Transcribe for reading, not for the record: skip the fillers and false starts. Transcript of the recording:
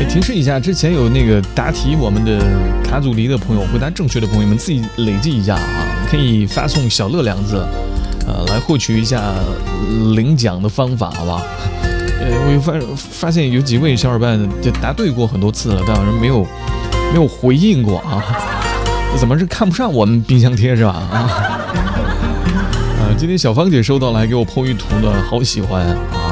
提示一下，之前有那个答题，我们的卡祖梨的朋友回答正确的朋友们自己累计一下啊，可以发送小乐2字，来获取一下领奖的方法，好吧？我发现有几位小伙伴就答对过很多次了，但好像没有回应过啊，怎么是看不上我们冰箱贴是吧？今天小芳姐收到了，还给我PO一图的，好喜欢啊！